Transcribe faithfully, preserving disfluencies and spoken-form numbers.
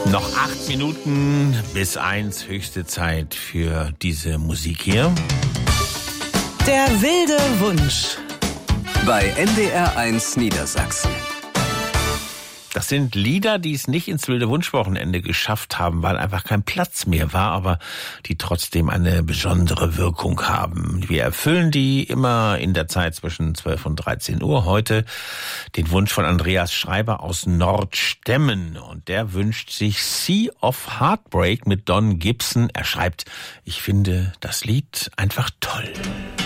Noch acht Minuten bis eins, höchste Zeit für diese Musik hier. Der wilde Wunsch. Bei N D R eins Niedersachsen. Das sind Lieder, die es nicht ins wilde Wunschwochenende geschafft haben, weil einfach kein Platz mehr war, aber die trotzdem eine besondere Wirkung haben. Wir erfüllen die immer in der Zeit zwischen zwölf und dreizehn Uhr. Heute den Wunsch von Andreas Schreiber aus Nordstemmen. Und der wünscht sich Sea of Heartbreak mit Don Gibson. Er schreibt, ich finde das Lied einfach toll.